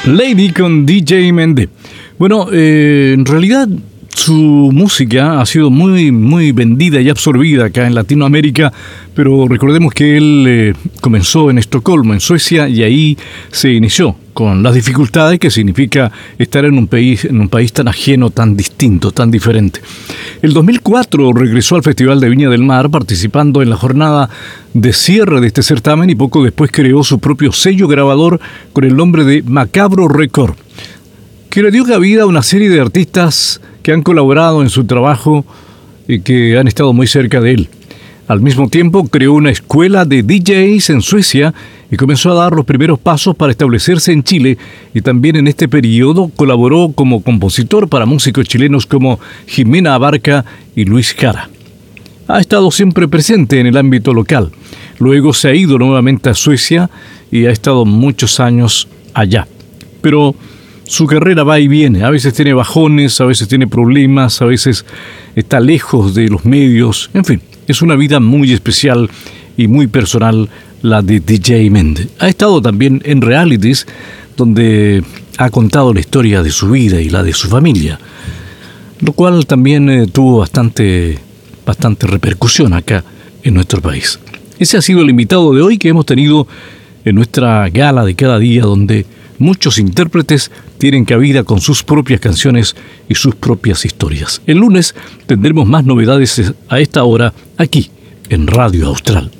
Lady con DJ Mende. Bueno, en realidad su música ha sido muy vendida y absorbida acá en Latinoamérica, pero recordemos que él comenzó en Estocolmo, en Suecia, y ahí se inició con las dificultades que significa estar en un país tan ajeno, tan distinto, tan diferente. El 2004 regresó al Festival de Viña del Mar participando en la jornada de cierre de este certamen y poco después creó su propio sello grabador con el nombre de Macabro Record, que le dio cabida a una serie de artistas que han colaborado en su trabajo y que han estado muy cerca de él. Al mismo tiempo creó una escuela de DJs en Suecia y comenzó a dar los primeros pasos para establecerse en Chile, y también en este periodo colaboró como compositor para músicos chilenos como Jimena Abarca y Luis Jara. Ha estado siempre presente en el ámbito local. Luego se ha ido nuevamente a Suecia y ha estado muchos años allá. Pero su carrera va y viene, a veces tiene bajones, a veces tiene problemas, a veces está lejos de los medios, en fin, es una vida muy especial y muy personal la de DJ Mende. Ha estado también en realities donde ha contado la historia de su vida y la de su familia, lo cual también tuvo bastante repercusión acá en nuestro país. Ese ha sido el invitado de hoy que hemos tenido en nuestra gala de cada día, donde muchos intérpretes tienen cabida con sus propias canciones y sus propias historias. El lunes tendremos más novedades a esta hora aquí en Radio Austral.